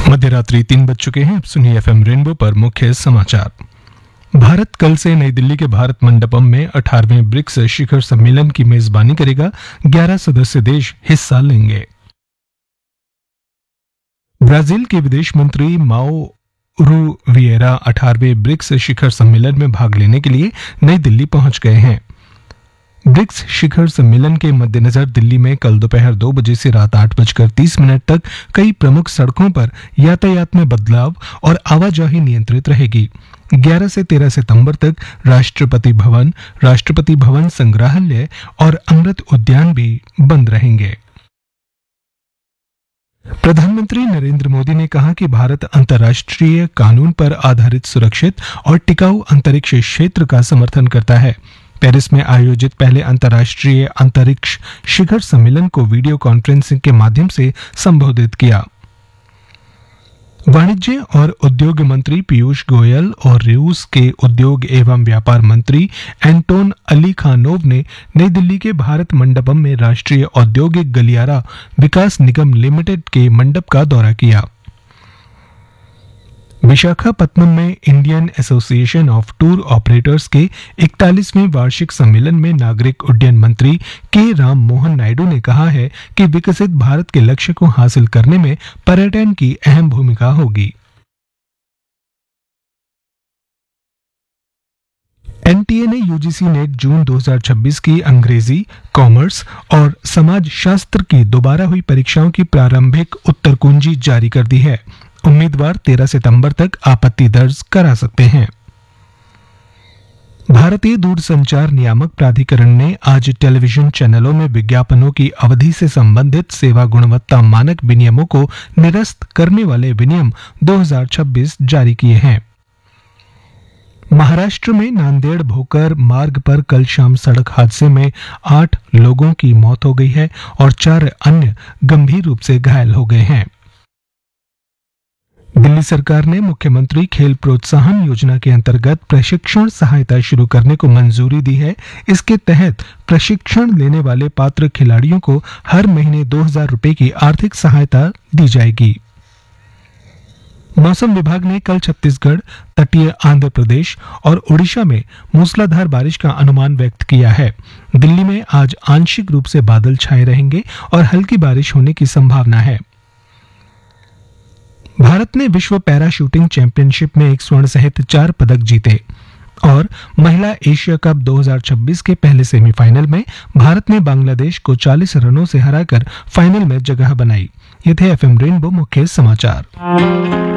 मध्य रात्रि 3 बज चुके हैं। अब सुनिए एफएम रेनबो पर मुख्य समाचार। भारत कल से नई दिल्ली के भारत मंडपम में 18वें ब्रिक्स शिखर सम्मेलन की मेजबानी करेगा। 11 सदस्य देश हिस्सा लेंगे। ब्राजील के विदेश मंत्री माउरो विएरा 18वें ब्रिक्स शिखर सम्मेलन में भाग लेने के लिए नई दिल्ली पहुंच गए हैं। ब्रिक्स शिखर सम्मेलन के मद्देनजर दिल्ली में कल दोपहर 2 बजे से रात 8:30 तक कई प्रमुख सड़कों पर यातायात में बदलाव और आवाजाही नियंत्रित रहेगी। 11 से 13 सितंबर तक राष्ट्रपति भवन संग्रहालय और अमृत उद्यान भी बंद रहेंगे। प्रधानमंत्री नरेंद्र मोदी ने कहा कि भारत अंतर्राष्ट्रीय कानून पर आधारित सुरक्षित और टिकाऊ अंतरिक्ष क्षेत्र का समर्थन करता है। पेरिस में आयोजित पहले अंतर्राष्ट्रीय अंतरिक्ष शिखर सम्मेलन को वीडियो कॉन्फ्रेंसिंग के माध्यम से संबोधित किया। वाणिज्य और उद्योग मंत्री पीयूष गोयल और रूस के उद्योग एवं व्यापार मंत्री एंटोन अलीखानोव ने नई दिल्ली के भारत मंडपम में राष्ट्रीय औद्योगिक गलियारा विकास निगम लिमिटेड के मंडप का दौरा किया। विशाखापत्तनम में Indian association of tour operators के 41वें वार्षिक सम्मेलन में नागरिक उड्डयन मंत्री के राम मोहन नायडू ने कहा है कि विकसित भारत के लक्ष्य को हासिल करने में पर्यटन की अहम भूमिका होगी। एनटीए ने यूजीसी नेट जून 2026 की अंग्रेजी, कॉमर्स और समाज शास्त्र की दोबारा हुई परीक्षाओं की प्रारंभिक उत्तर कुंजी जारी कर दी है। उम्मीदवार 13 सितंबर तक आपत्ति दर्ज करा सकते हैं। भारतीय दूरसंचार नियामक प्राधिकरण ने आज टेलीविजन चैनलों में विज्ञापनों की अवधि से संबंधित सेवा गुणवत्ता मानक विनियमों को निरस्त करने वाले विनियम 2026 जारी किए हैं। महाराष्ट्र में नांदेड़ भोकर मार्ग पर कल शाम सड़क हादसे में 8 लोगों की मौत हो गई है और 4 अन्य गंभीर रूप से घायल हो गए हैं। दिल्ली सरकार ने मुख्यमंत्री खेल प्रोत्साहन योजना के अंतर्गत प्रशिक्षण सहायता शुरू करने को मंजूरी दी है। इसके तहत प्रशिक्षण लेने वाले पात्र खिलाड़ियों को हर महीने 2000 रुपए की आर्थिक सहायता दी जाएगी। मौसम विभाग ने कल छत्तीसगढ़, तटीय आंध्र प्रदेश और ओडिशा में मूसलाधार बारिश का अनुमान व्यक्त किया है। दिल्ली में आज आंशिक रूप से बादल छाए रहेंगे और हल्की बारिश होने की संभावना है। भारत ने विश्व पैरा शूटिंग चैंपियनशिप में 1 स्वर्ण सहित 4 पदक जीते और महिला एशिया कप 2026 के पहले सेमीफाइनल में भारत ने बांग्लादेश को 40 रनों से हराकर फाइनल में जगह बनाई। ये थे एफएम रेनबो मुख्य समाचार।